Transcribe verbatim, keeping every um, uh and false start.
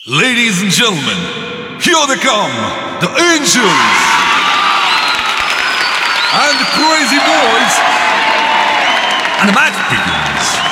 Ladies and gentlemen, here they come, the Angels and the Crazy Boys, and the match begins.